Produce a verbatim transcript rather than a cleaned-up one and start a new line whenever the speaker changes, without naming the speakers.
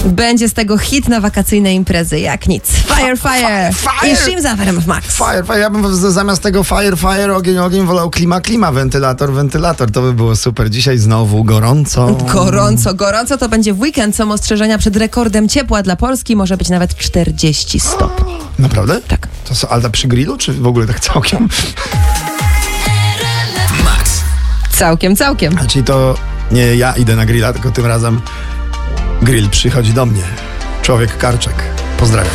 Będzie z tego hit na wakacyjne imprezy, jak nic. Fire, fire!
Fire!
I Shim za w Max.
Fire, fire. Ja bym z- zamiast tego fire, fire, ogień, ogień wolał klima, klima, wentylator, wentylator. To by było super. Dzisiaj znowu gorąco.
Gorąco, gorąco to będzie w weekend. Są ostrzeżenia przed rekordem ciepła dla Polski. Może być nawet czterdzieści stopni.
Naprawdę?
Tak.
To są, ale przy grillu, czy w ogóle tak całkiem?
Max.
Całkiem, całkiem.
A czyli to nie ja idę na grilla, tylko tym razem grill przychodzi do mnie. Człowiek Karczek. Pozdrawiam.